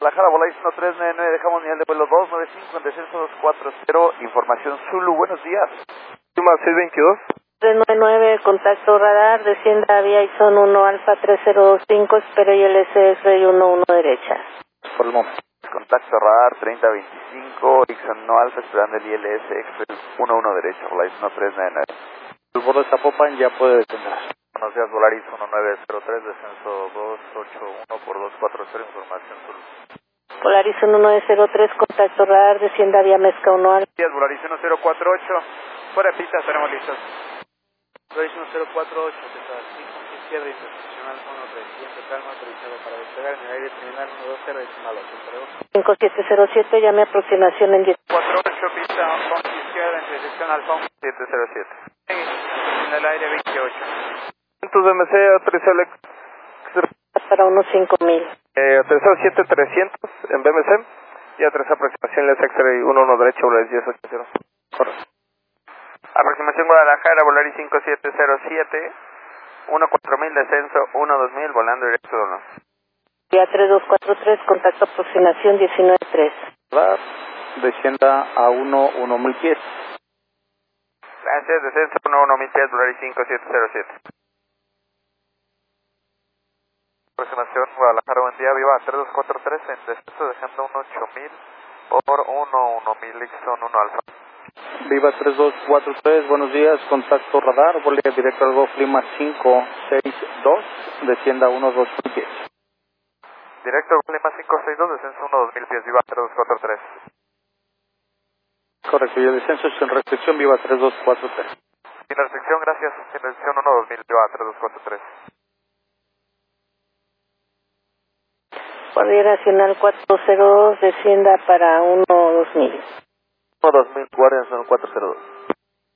Guadalajara, Volaris 1399, dejamos nivel de vuelo 295 en descenso 240, información Zulu, buenos días. Suma 622. 399, contacto radar, descienda vía ISON 1 Alfa 3025, espero ILS X-Ray 11 derecha. Por el momento. Contacto radar 3025, Ixon no Alfa, esperando el ILS X-Ray 11 derecha, Volaris 1399. El bordo de Zapopan ya puede descender. Buenos días, Volaris 1903, descenso 281 por 240, información Zulu. Volaris 1903, contacto radar, descienda vía Mezca 1 Alfa. Buenos días, Volaris 1048, fuera de pista, estaremos listos. Volaris 1048, izquierda, internacional 13, calma, autorizado para despegar en el aire terminal 120, decimal 8, 5707, llame a aproximación en 10. 48, pista, Hong izquierda, en dirección al Hong 707. En el aire 28. Entonces BMC, autorizado Para unos 5000. autorizado 7300 en BMC y autorizado aproximación el X-Ray 11 derecha, Volaris 1080. Correcto. Aproximación Guadalajara, Volaris 5707, 14000, descenso 12000, volando directo de 1. Vía 3243, contacto aproximación 193. Descienda a 1000 pies. Gracias, descenso 1000 pies, Volaris 5707. Aproximación Guadalajara, buen día, viva 3243, en descenso dejando 8000 por 1000, Ixon 1 Alfa. Viva 3243, buenos días, contacto radar, volea directo al Golf Lima 562, descienda a 2000 pies. Directo Lima 562, descenso 1000 pies, viva 3243. Correcto, y el descenso es sin restricción, viva 3243. Sin restricción, gracias, sin restricción 1000, viva 3243. Guardia Nacional 402, descienda para 2000. 2000, Guardia Nacional 402.